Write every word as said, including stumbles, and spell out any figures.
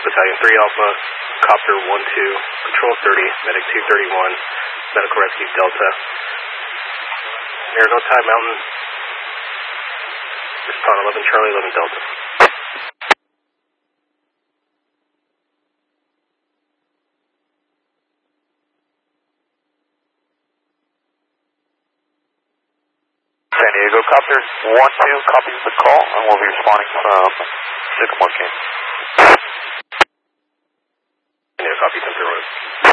Battalion three Alpha, Copter one two, Patrol thirty, Medic two thirty-one, Medical Rescue Delta. Marigold Tie Mountain, respond eleven Charlie, eleven Delta. San Diego Copter one two copies the call, and we'll be responding from Sycamore Canyon. San Diego copy, ten zero.